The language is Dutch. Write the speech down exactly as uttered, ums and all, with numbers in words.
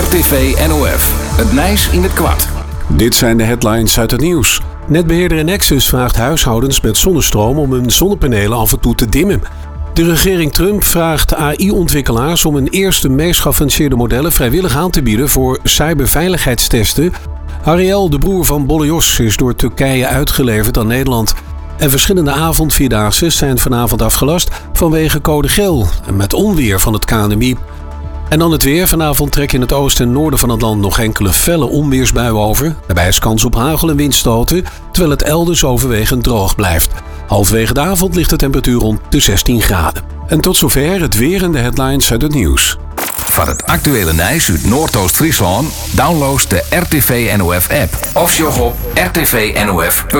R T V N O F. Het Nijs in het kwart. Dit zijn de headlines uit het nieuws. Netbeheerder Enexis vraagt huishoudens met zonnestroom om hun zonnepanelen af en toe te dimmen. De regering Trump vraagt A I-ontwikkelaars om hun eerste meest geavanceerde modellen vrijwillig aan te bieden voor cyberveiligheidstesten. Ariel, de broer van Bolle Jos, is door Turkije uitgeleverd aan Nederland. En verschillende avondvierdaagse zijn vanavond afgelast vanwege code geel en met onweer van het K N M I. En dan het weer. Vanavond trekken in het oosten en noorden van het land nog enkele felle onweersbuien over. Daarbij is kans op hagel en windstoten, terwijl het elders overwegend droog blijft. Halverwege de avond ligt de temperatuur rond de zestien graden. En tot zover het weer en de headlines uit het nieuws. Van het actuele Nijs uit Noordoost-Friesland download de R T V N O F app of sjog op r t v n o f punt n l.